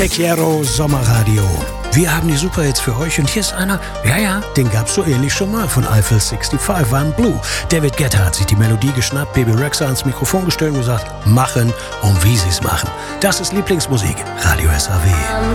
Te Quiero Sommerradio. Wir haben die Superhits für euch und hier ist einer, den gab's so ähnlich schon mal von Eiffel 65, waren Blue. David Guetta hat sich die Melodie geschnappt, Baby Rexha ans Mikrofon gestellt und gesagt, machen und wie sie's machen. Das ist Lieblingsmusik, Radio SAW.